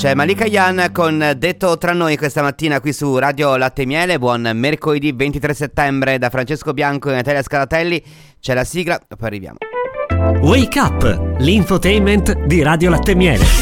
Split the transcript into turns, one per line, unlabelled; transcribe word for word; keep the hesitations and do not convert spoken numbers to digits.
C'è Malika Yan con Detto tra noi questa mattina qui su Radio Latte e Miele. Buon mercoledì ventitré settembre da Francesco Bianco e Natalia Scaratelli. C'è la sigla, poi arriviamo.
Wake Up, l'infotainment di Radio Latte e Miele.